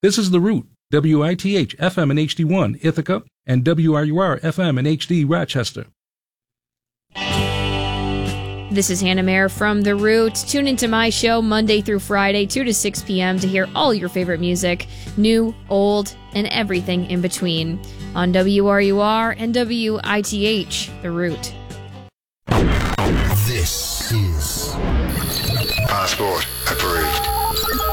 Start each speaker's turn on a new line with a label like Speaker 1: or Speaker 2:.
Speaker 1: This is The Root, WITH FM in HD1, Ithaca, and WRUR FM in HD, Rochester.
Speaker 2: This is Hannah Mayer from The Root. Tune into my show Monday through Friday, 2 to 6 p.m. to hear all your favorite music, new, old, and everything in between on WRUR and WITH, The Root.
Speaker 3: This is Passport Approved.